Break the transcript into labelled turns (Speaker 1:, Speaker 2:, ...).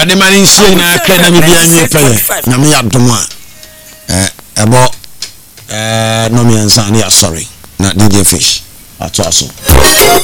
Speaker 1: Awurade ma ne nhyia na aka na me bia nwie pɛyɛ na me yadom a ɛbɔ no me ansa ne sorry na DJ Fish ato aso